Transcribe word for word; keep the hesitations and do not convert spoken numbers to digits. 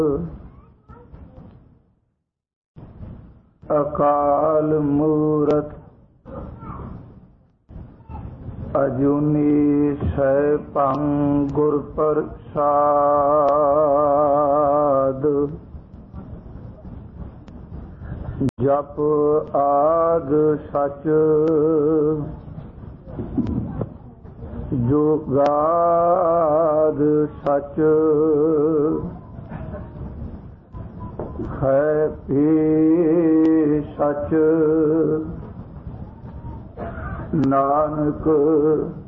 ਅਕਾਲ ਮੂਰਤ ਅਜੂਨੀ ਸੈਭੰ ਗੁਰ ਪ੍ਰਸਾਦ। ਜਪ ਆਦਿ ਸਚ ਜੁਗਾਦਿ ਸਚ ਹੈ ਭੀ ਸਚ। ਨਾਨਕ